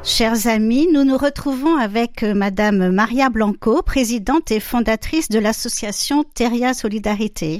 Chers amis, nous nous retrouvons avec Madame Maria Blanco, présidente et fondatrice de l'association Theria Solidarité.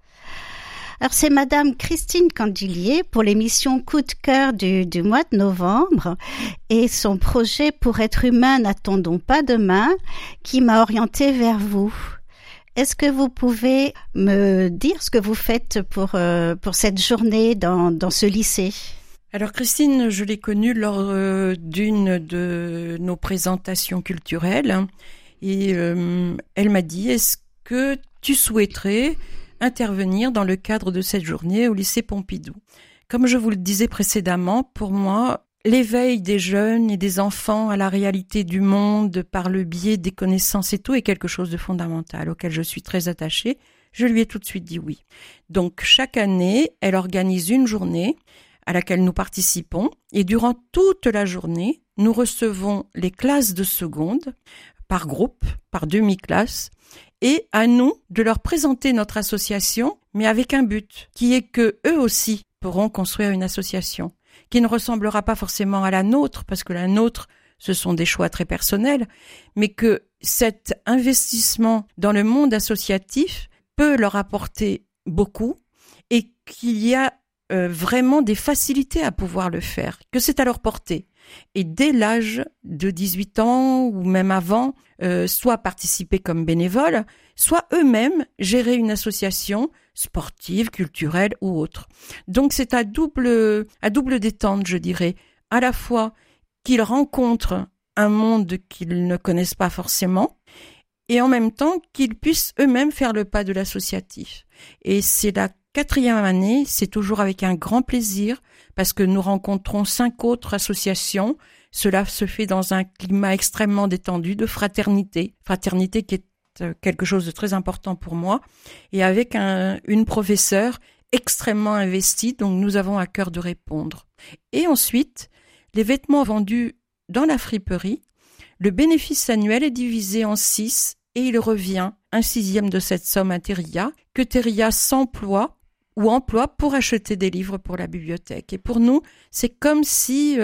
Alors c'est Madame Christine Candilier pour l'émission Coup de cœur du mois de novembre et son projet Pour être humain, n'attendons pas demain, qui m'a orientée vers vous. Est-ce que vous pouvez me dire ce que vous faites pour cette journée dans ce lycée ? Alors Christine, je l'ai connue lors d'une de nos présentations culturelles et elle m'a dit « Est-ce que tu souhaiterais intervenir dans le cadre de cette journée au lycée Pompidou ?» Comme je vous le disais précédemment, pour moi, l'éveil des jeunes et des enfants à la réalité du monde par le biais des connaissances et tout est quelque chose de fondamental auquel je suis très attachée. Je lui ai tout de suite dit oui. Donc chaque année, elle organise une journée à laquelle nous participons et durant toute la journée, nous recevons les classes de seconde par groupe, par demi-classe et à nous de leur présenter notre association mais avec un but qui est que eux aussi pourront construire une association qui ne ressemblera pas forcément à la nôtre parce que la nôtre, ce sont des choix très personnels, mais que cet investissement dans le monde associatif peut leur apporter beaucoup et qu'il y a vraiment des facilités à pouvoir le faire, que c'est à leur portée. Et dès l'âge de 18 ans ou même avant, soit participer comme bénévoles, soit eux-mêmes gérer une association sportive, culturelle ou autre. Donc c'est à double détente, je dirais, à la fois qu'ils rencontrent un monde qu'ils ne connaissent pas forcément et en même temps qu'ils puissent eux-mêmes faire le pas de l'associatif. Et c'est la 4e année, c'est toujours avec un grand plaisir parce que nous rencontrons 5 autres associations. Cela se fait dans un climat extrêmement détendu de fraternité qui est quelque chose de très important pour moi et avec une professeure extrêmement investie, donc nous avons à cœur de répondre. Et ensuite, les vêtements vendus dans la friperie, le bénéfice annuel est divisé en 6 et il revient un 6e de cette somme à Theria, que Theria s'emploie pour acheter des livres pour la bibliothèque. Et pour nous, c'est comme si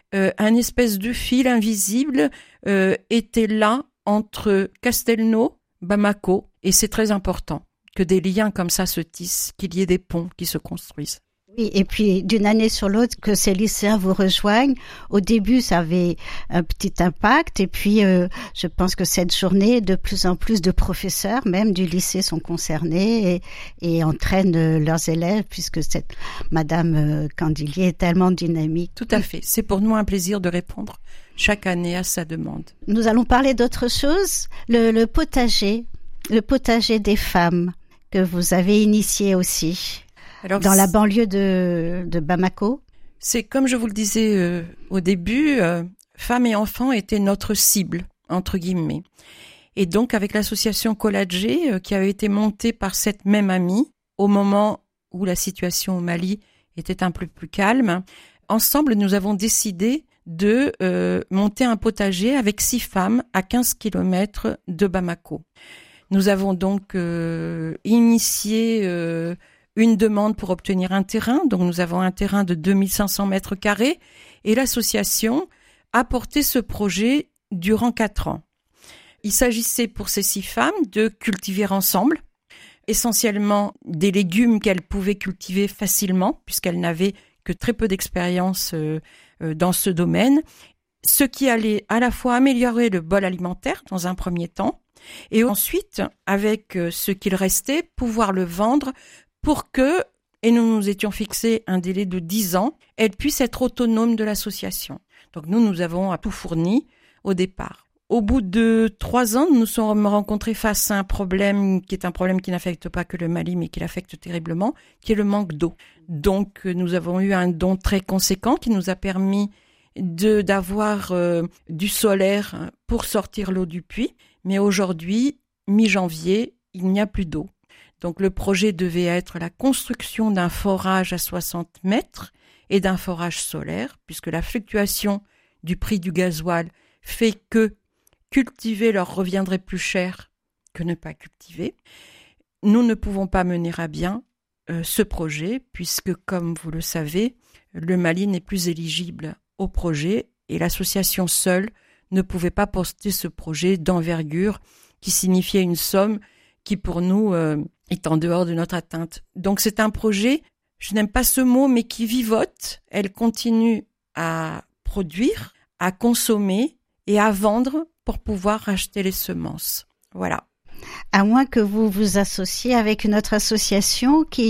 un espèce de fil invisible était là entre Castelnau, Bamako, et c'est très important que des liens comme ça se tissent, qu'il y ait des ponts qui se construisent. Oui, et puis d'une année sur l'autre que ces lycéens vous rejoignent. Au début, ça avait un petit impact et puis je pense que cette journée, de plus en plus de professeurs, même du lycée, sont concernés et entraînent leurs élèves puisque cette Madame Candilier est tellement dynamique. Tout à fait. C'est pour nous un plaisir de répondre chaque année à sa demande. Nous allons parler d'autre chose, le potager des femmes que vous avez initié aussi. Alors, dans la banlieue de Bamako. C'est comme je vous le disais au début, femmes et enfants étaient notre cible, entre guillemets. Et donc avec l'association Coladjé, qui avait été montée par cette même amie, au moment où la situation au Mali était un peu plus calme, ensemble nous avons décidé de monter un potager avec 6 femmes à 15 kilomètres de Bamako. Nous avons donc initié une demande pour obtenir un terrain. Donc, nous avons un terrain de 2500 mètres carrés et l'association a porté ce projet durant 4 ans. Il s'agissait pour ces 6 femmes de cultiver ensemble, essentiellement des légumes qu'elles pouvaient cultiver facilement puisqu'elles n'avaient que très peu d'expérience dans ce domaine, ce qui allait à la fois améliorer le bol alimentaire dans un premier temps et ensuite, avec ce qu'il restait, pouvoir le vendre pour que, et nous nous étions fixés un délai de 10 ans, elle puisse être autonome de l'association. Donc nous avons tout fourni au départ. Au bout de 3 ans, nous nous sommes rencontrés face à un problème qui est un problème qui n'affecte pas que le Mali, mais qui l'affecte terriblement, qui est le manque d'eau. Donc nous avons eu un don très conséquent qui nous a permis d'avoir du solaire pour sortir l'eau du puits. Mais aujourd'hui, mi-janvier, il n'y a plus d'eau. Donc le projet devait être la construction d'un forage à 60 mètres et d'un forage solaire, puisque la fluctuation du prix du gasoil fait que cultiver leur reviendrait plus cher que ne pas cultiver. Nous ne pouvons pas mener à bien ce projet, puisque comme vous le savez, le Mali n'est plus éligible au projet Et l'association seule ne pouvait pas porter ce projet d'envergure qui signifiait une somme qui pour nous est en dehors de notre atteinte. Donc c'est un projet, je n'aime pas ce mot, mais qui vivote. Elle continue à produire, à consommer et à vendre pour pouvoir racheter les semences. Voilà. À moins que vous vous associez avec une autre association qui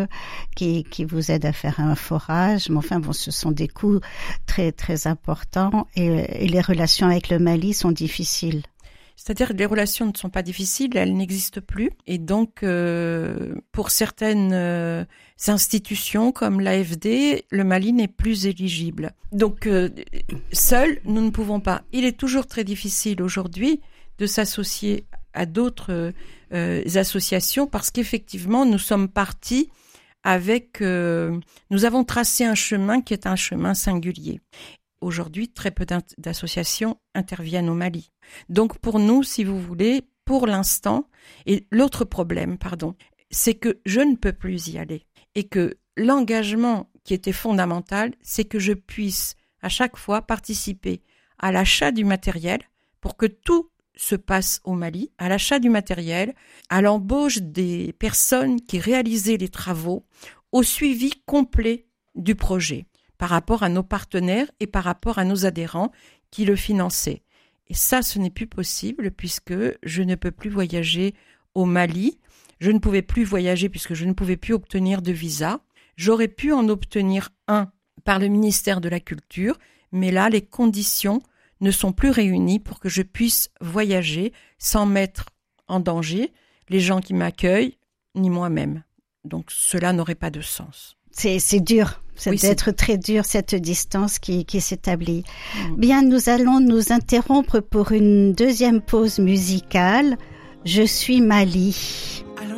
vous aide à faire un forage. Mais enfin, bon, ce sont des coûts très, très importants et les relations avec le Mali sont difficiles. C'est-à-dire que les relations ne sont pas difficiles, elles n'existent plus. Et donc, pour certaines institutions comme l'AFD, le Mali n'est plus éligible. Donc, seuls, nous ne pouvons pas. Il est toujours très difficile aujourd'hui de s'associer à d'autres associations parce qu'effectivement, nous sommes partis avec... nous avons tracé un chemin qui est un chemin singulier. Aujourd'hui, très peu d'associations interviennent au Mali. Donc pour nous, si vous voulez, pour l'instant, et l'autre problème, c'est que je ne peux plus y aller. Et que l'engagement qui était fondamental, c'est que je puisse à chaque fois participer à l'achat du matériel pour que tout se passe au Mali, à l'achat du matériel, à l'embauche des personnes qui réalisaient les travaux, au suivi complet du projet par rapport à nos partenaires et par rapport à nos adhérents qui le finançaient. Et ça, ce n'est plus possible puisque je ne peux plus voyager au Mali. Je ne pouvais plus voyager puisque je ne pouvais plus obtenir de visa. J'aurais pu en obtenir un par le ministère de la Culture, mais là, les conditions ne sont plus réunies pour que je puisse voyager sans mettre en danger les gens qui m'accueillent, ni moi-même. Donc cela n'aurait pas de sens. C'est dur, ça doit être très dur cette distance qui s'établit. Bien, nous allons nous interrompre pour une deuxième pause musicale. Je suis Mali.